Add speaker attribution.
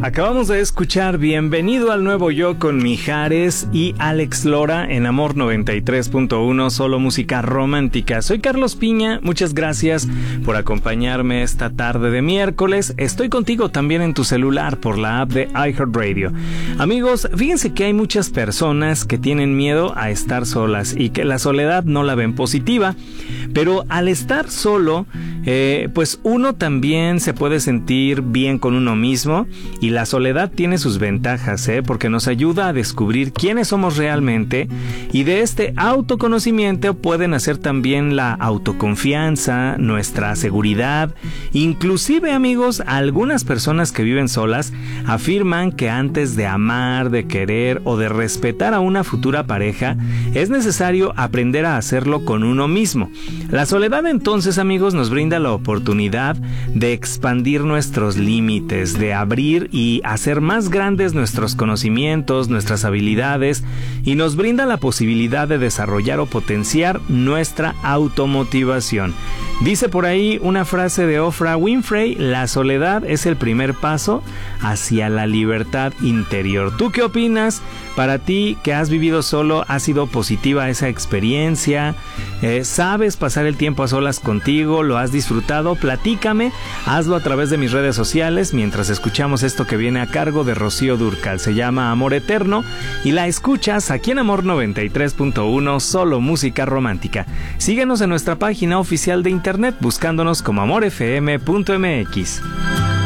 Speaker 1: Acabamos de escuchar Bienvenido al Nuevo Yo con Mijares y Alex Lora en Amor 93.1, solo música romántica. Soy Carlos Piña, muchas gracias por acompañarme esta tarde de miércoles. Estoy contigo también en tu celular por la app de iHeartRadio. Amigos, fíjense que hay muchas personas que tienen miedo a estar solas y que la soledad no la ven positiva, pero al estar solo, pues uno también se puede sentir bien con uno mismo. Y la soledad tiene sus ventajas, porque nos ayuda a descubrir quiénes somos realmente, y de este autoconocimiento pueden nacer también la autoconfianza, nuestra seguridad. Inclusive, amigos, algunas personas que viven solas afirman que antes de amar, de querer o de respetar a una futura pareja, es necesario aprender a hacerlo con uno mismo. La soledad, entonces, amigos, nos brinda la oportunidad de expandir nuestros límites, de abrir y hacer más grandes nuestros conocimientos, nuestras habilidades, y nos brinda la posibilidad de desarrollar o potenciar nuestra automotivación. Dice por ahí una frase de Oprah Winfrey: la soledad es el primer paso hacia la libertad interior. ¿Tú qué opinas? Para ti, que has vivido solo, ¿ha sido positiva esa experiencia? ¿Sabes pasar el tiempo a solas contigo? ¿Lo has disfrutado? Platícame, hazlo a través de mis redes sociales mientras escuchamos esto que viene a cargo de Rocío Dúrcal. Se llama Amor Eterno y la escuchas aquí en Amor 93.1, solo música romántica. Síguenos en nuestra página oficial de internet buscándonos como amorfm.mx.